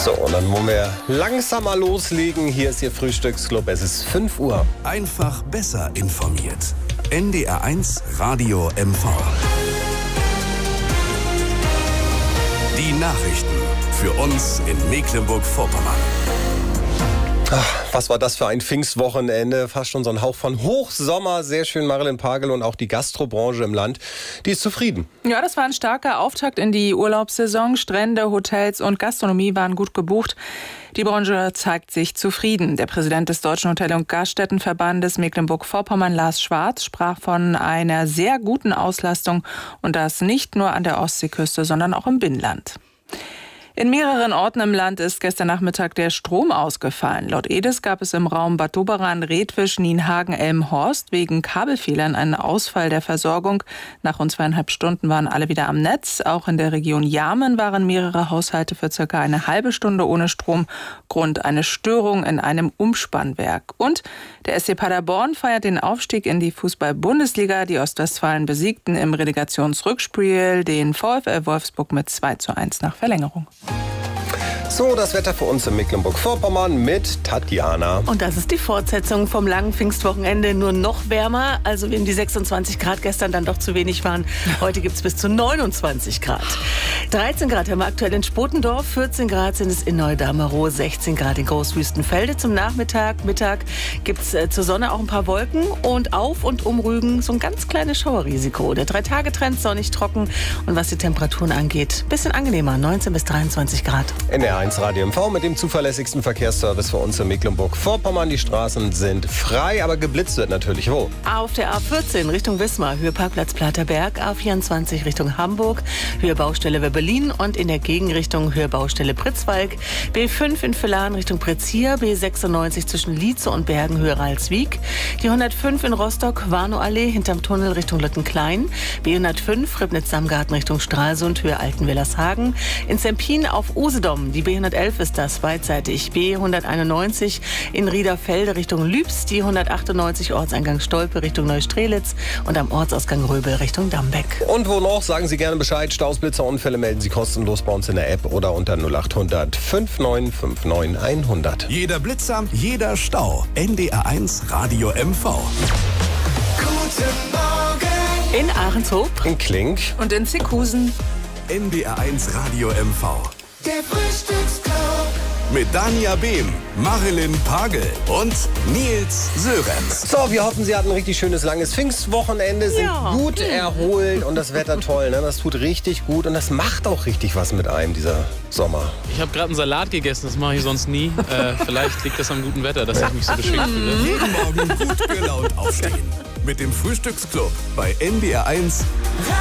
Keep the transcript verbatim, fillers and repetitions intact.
So, und dann wollen wir langsam mal loslegen. Hier ist Ihr Frühstücksclub. Es ist fünf Uhr. Einfach besser informiert. N D R eins Radio M V. Die Nachrichten für uns in Mecklenburg-Vorpommern. Ach, was war das für ein Pfingstwochenende? Fast schon so ein Hauch von Hochsommer. Sehr schön, Marilyn Pagel, und auch die Gastrobranche im Land, die ist zufrieden. Ja, das war ein starker Auftakt in die Urlaubssaison. Strände, Hotels und Gastronomie waren gut gebucht. Die Branche zeigt sich zufrieden. Der Präsident des Deutschen Hotel- und Gaststättenverbandes Mecklenburg-Vorpommern, Lars Schwarz, sprach von einer sehr guten Auslastung, und das nicht nur an der Ostseeküste, sondern auch im Binnenland. In mehreren Orten im Land ist gestern Nachmittag der Strom ausgefallen. Laut E D I S gab es im Raum Bad Doberan, Redwisch, Nienhagen, Elmhorst wegen Kabelfehlern einen Ausfall der Versorgung. Nach rund zweieinhalb Stunden waren alle wieder am Netz. Auch in der Region Jarmen waren mehrere Haushalte für circa eine halbe Stunde ohne Strom. Grund eine Störung in einem Umspannwerk. Und der S C Paderborn feiert den Aufstieg in die Fußball-Bundesliga. Die Ostwestfalen besiegten im Relegationsrückspiel den VfL Wolfsburg mit zwei zu eins nach Verlängerung. So, das Wetter für uns in Mecklenburg-Vorpommern mit Tatjana. Und das ist die Fortsetzung vom langen Pfingstwochenende, nur noch wärmer. Also wenn die sechsundzwanzig Grad gestern dann doch zu wenig waren, heute gibt es bis zu neunundzwanzig Grad. dreizehn Grad haben wir aktuell in Spotendorf, vierzehn Grad sind es in Neudamerow, sechzehn Grad in Großwüstenfelde. Zum Nachmittag, Mittag gibt es äh, zur Sonne auch ein paar Wolken und auf und um Rügen so ein ganz kleines Schauerrisiko. Der Drei-Tage-Trend sonnig trocken und was die Temperaturen angeht, bisschen angenehmer, neunzehn bis dreiundzwanzig Grad. N D R eins Radio M V mit dem zuverlässigsten Verkehrsservice für uns in Mecklenburg-Vorpommern. Die Straßen sind frei, aber geblitzt wird natürlich wo? Auf der A vierzehn Richtung Wismar, Höhe Parkplatz Platerberg, A vierundzwanzig Richtung Hamburg, Höhe Baustelle Berlin und in der Gegenrichtung Höhe Baustelle Pritzwalk, B fünf in Villaren Richtung Pretzir, B sechsundneunzig zwischen Lietze und Bergen Höhe Ralswiek, die hundertfünf in Rostock, Warnow-Allee hinterm Tunnel Richtung Lüttenklein, B hundertfünf Ribnitz-Samgarten Richtung Stralsund, Höhe Altenwillershagen, in Zempin auf Usedom, die B hundertelf ist das, beidseitig, B hunderteinundneunzig in Riederfelde Richtung Lübs, die hundertachtundneunzig Ortseingang Stolpe Richtung Neustrelitz und am Ortsausgang Röbel Richtung Dambeck. Und wo noch? Sagen Sie gerne Bescheid. Staus, Blitzer, Unfälle melden Sie kostenlos bei uns in der App oder unter null acht hundert fünfundneunzig neunundfünfzig hundert. Jeder Blitzer, jeder Stau. N D R eins Radio M V. Guten Morgen! In Ahrenshoop, In Klink. Und in Zickhusen. N D R eins Radio M V. Der Frühstücksclub. Mit Dania Behm, Marilyn Pagel und Nils Sörenz. So, wir hoffen, Sie hatten ein richtig schönes, langes Pfingstwochenende, sind Ja. gut erholt und das Wetter toll, ne? Das tut richtig gut und das macht auch richtig was mit einem, dieser Sommer. Ich habe gerade einen Salat gegessen, das mache ich sonst nie. Äh, vielleicht liegt das am guten Wetter, dass ich mich so beschwingt fühle. Jeden Morgen gut gelaunt aufstehen. Mit dem Frühstücksclub bei N D R eins